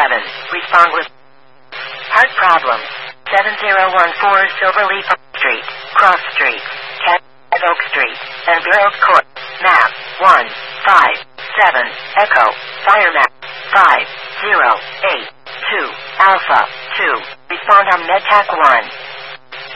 Respond with heart problem. 7014 Silverleaf Street, Cross Street, Cat Oak Street, and Gerald Court. Map 157 Echo. Fire map 5082 Alpha 2. Respond on MedTac 1.